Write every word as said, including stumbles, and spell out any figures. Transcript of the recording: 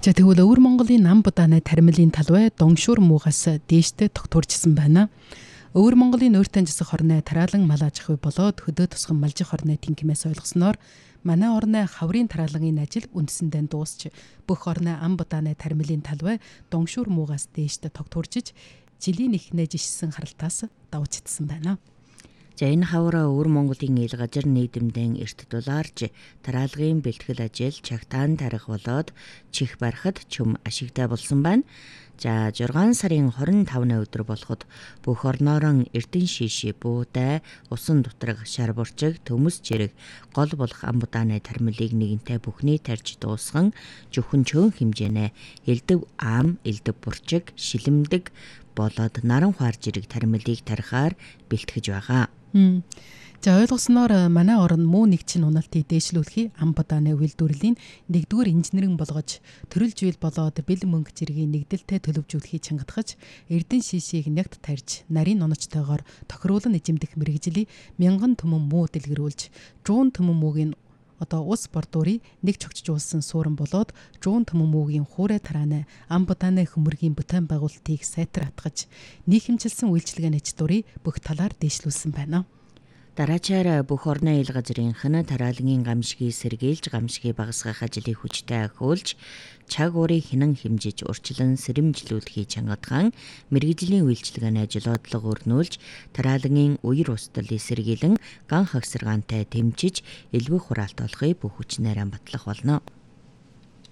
За тэгвэл Өвөр Монголын нам будааны таримлын талбай Донгшуур муугаас дээштэй тогтворжсэн байна. Өвөр Монголын өөртөө жисэх хорны тараалан мал аж ахуй болоод хөдөө тусган малжих хорны тэнгимээс ойлгосноор манай орны хаврын тараалгын ажил үндсэндээ дуусч бүх орны ам будааны таримлын талбай Донгшуур муугаас дээштэй тогтворжиж жилийн эхнээ жишсэн харалтаас давчдсан байна. За энэ хавраа Өвөр Монголын ил газар нийгэмдэн эрт дулаарж тараалгын бэлтгэл ажил чагтаан тарих болоод чих барахад чөм ашигтай болсон байна. За зургаан сарын хорин тавны өдөр болоход бүх орноорон эрдэн шиши буудай усан дутраг шар бурчиг төмөс чирэг гол болох ам будааны таримлыг нэгэнтээ бүхний тарьж дуусган зөвхөн чөөн хэмжээнэ элдв ам элдв бурчиг шилэмдэг болоод наран хуар жирэг таримлыг тарихаар бэлтгэж байгаа. За ойлгосноор манай орн муу нэгчин уналтыг дээшлүүлэхий ам будааны үйлдвэрлэлийн нэгдүгээр инженеринг болгож төрөлж үйл болоод бэл мөнгө зэргийн нэгдэлтэй төлөвжүүлэхий чангатгаж эрдэн шишийг нягт тарьж нарийн ноночтойгоор тохируулан эзэмдэх мэргэжлийг мянган түмэн муу дэлгэрүүлж жуун түмэн муугийн одоо ус бордуурыг нэг чогчжуулсан суурин болоод жуун түмэн муугийн хуурай тарааны ам будааны хөмөргийн бүтээн байгуулалтыг сайтар хатгаж нийхэмчилсэн үйлчилгээний чадварыг бүх талаар дээшлүүлсэн байна. Дараачаар бүх орны ил газрынх нь тараалгын гамшигыг сэргийлж гамшигыг багасгах ажлыг хүчтэй ахиулж чаг уурыг хинэн хэмжиж урьдчилан сэрэмжлүүлэхийг чангадхан мэргэжлийн үйлчилгээний ажилоодлого өрнүүлж тараалгын үер устдал эсэргийлэн ган хагсаргаантай тэмчиж элбэг хураалт олохыг бүх хүчнээр амбатлах болно.